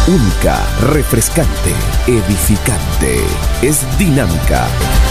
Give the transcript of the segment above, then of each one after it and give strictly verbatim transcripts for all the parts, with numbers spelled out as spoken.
Única, refrescante, edificante. Es Dinámica.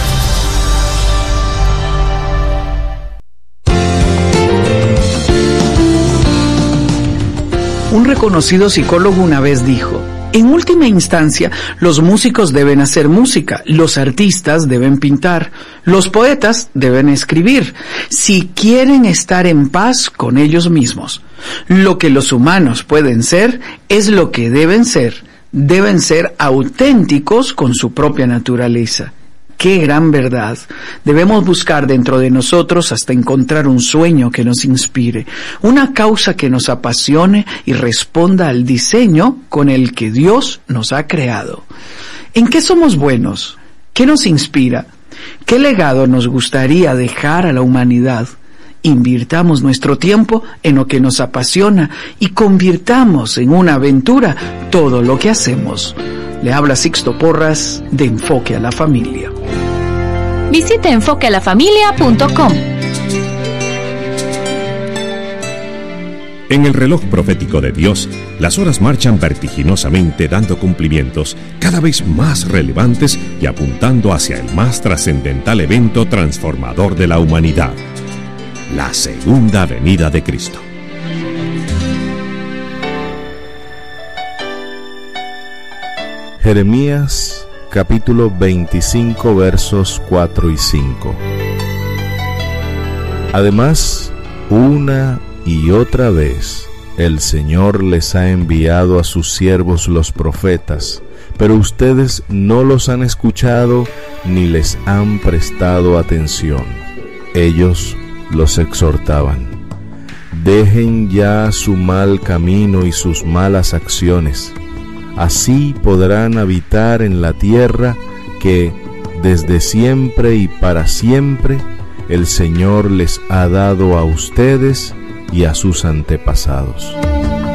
Un reconocido psicólogo una vez dijo: en última instancia, los músicos deben hacer música, los artistas deben pintar, los poetas deben escribir, si quieren estar en paz con ellos mismos. Lo que los humanos pueden ser es lo que deben ser, deben ser auténticos con su propia naturaleza. ¡Qué gran verdad! Debemos buscar dentro de nosotros hasta encontrar un sueño que nos inspire, una causa que nos apasione y responda al diseño con el que Dios nos ha creado. ¿En qué somos buenos? ¿Qué nos inspira? ¿Qué legado nos gustaría dejar a la humanidad? Invirtamos nuestro tiempo en lo que nos apasiona y convirtamos en una aventura todo lo que hacemos. Le habla Sixto Porras de Enfoque a la Familia. Visite enfoque a la familia punto com. En el reloj profético de Dios, las horas marchan vertiginosamente dando cumplimientos cada vez más relevantes y apuntando hacia el más trascendental evento transformador de la humanidad: la segunda venida de Cristo. Jeremías capítulo veinticinco versos cuatro y cinco. Además, una y otra vez el Señor les ha enviado a sus siervos los profetas, pero ustedes no los han escuchado ni les han prestado atención. Ellos los exhortaban: dejen ya su mal camino y sus malas acciones. Así podrán habitar en la tierra que desde siempre y para siempre el Señor les ha dado a ustedes y a sus antepasados.